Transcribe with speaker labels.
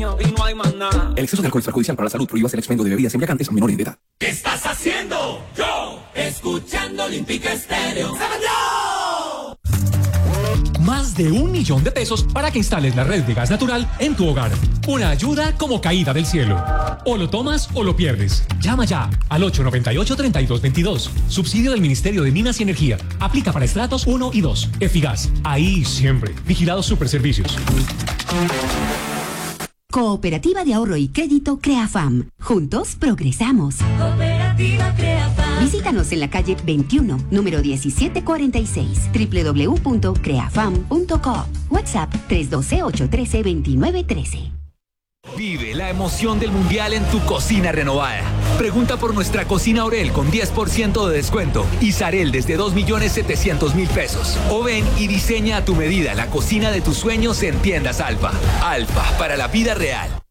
Speaker 1: dueño y no hay más nada.
Speaker 2: El exceso de alcohol es perjudicial para la salud. Prohíbas el expendio de bebidas embriagantes a menores de edad.
Speaker 3: ¿Qué estás haciendo? Yo, escuchando Olímpica Estéreo.
Speaker 4: Más de 1 millón de pesos para que instales la red de gas natural en tu hogar. Una ayuda como caída del cielo. O lo tomas o lo pierdes. Llama ya al 898-3222. Subsidio del Ministerio de Minas y Energía. Aplica para estratos 1 y 2. Efigas. Ahí siempre. Vigilados Superservicios.
Speaker 5: Cooperativa de Ahorro y Crédito CREAFAM. Juntos progresamos.
Speaker 6: Cooperativa CREAFAM.
Speaker 5: Visítanos en la calle 21, número 1746, www.creafam.co. WhatsApp 312-813-2913.
Speaker 7: Vive la emoción del Mundial en tu cocina renovada. Pregunta por nuestra cocina Orel con 10% de descuento y Sarel desde 2.700.000 pesos. O ven y diseña a tu medida la cocina de tus sueños en Tiendas Alfa. Alfa, para la vida real.